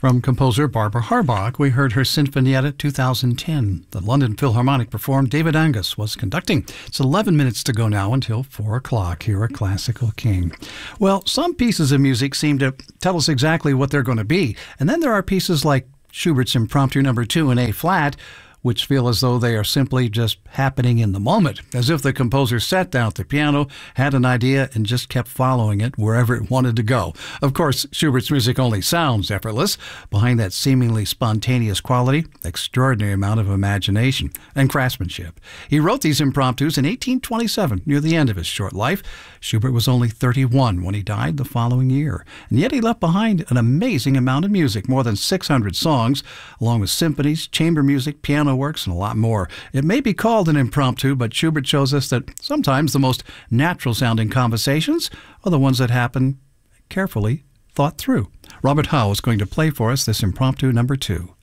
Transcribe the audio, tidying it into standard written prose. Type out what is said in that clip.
From composer Barbara Harbach, we heard her Sinfonietta 2010. The London Philharmonic performed. David Angus was conducting. It's 11 minutes to go now until 4 o'clock here at Classical King. Well, some pieces of music seem to tell us exactly what they're going to be. And then there are pieces like Schubert's Impromptu No. 2 in A-flat, which feel as though they are simply just happening in the moment, as if the composer sat down at the piano, had an idea, and just kept following it wherever it wanted to go. Of course, Schubert's music only sounds effortless. Behind that seemingly spontaneous quality, extraordinary amount of imagination and craftsmanship. He wrote these impromptus in 1827, near the end of his short life. Schubert was only 31 when he died the following year, and yet he left behind an amazing amount of music, more than 600 songs, along with symphonies, chamber music, piano works, and a lot more. It may be called an impromptu, but Schubert shows us that sometimes the most natural-sounding conversations are the ones that happen carefully thought through. Robert Howe is going to play for us this Impromptu No. 2.